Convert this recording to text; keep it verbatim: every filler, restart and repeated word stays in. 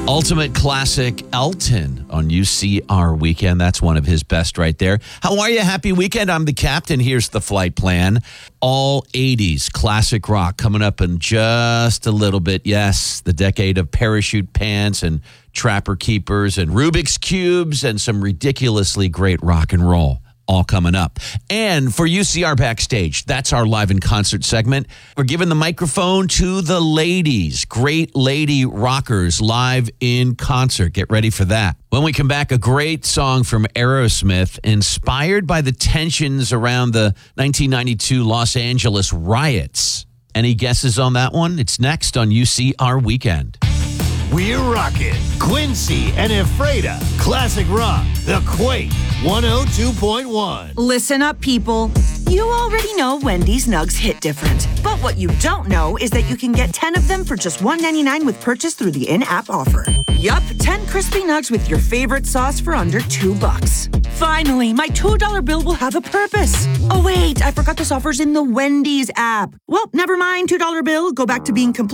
Ultimate Classic Elton on U C R Weekend. That's one of his best right there. How are you? Happy weekend. I'm the captain. Here's the flight plan. All eighties classic rock coming up in just a little bit. Yes, the decade of parachute pants and Trapper Keepers and Rubik's Cubes and some ridiculously great rock and roll. All coming up. And for U C R Backstage, that's our live in concert segment. We're giving the microphone to the ladies, great lady rockers live in concert. Get ready for that. When we come back, a great song from Aerosmith inspired by the tensions around the nineteen ninety-two Los Angeles riots. Any guesses on that one? It's next on U C R Weekend. We're rocking Quincy and Efreda. Classic Rock, The Quake, one oh two point one. Listen up, people. You already know Wendy's Nugs hit different. But what you don't know is that you can get ten of them for just one ninety-nine with purchase through the in-app offer. Yup, ten crispy nugs with your favorite sauce for under two bucks. Finally, my two dollar bill will have a purpose. Oh, wait, I forgot this offer's in the Wendy's app. Well, never mind, two dollar bill. Go back to being complete.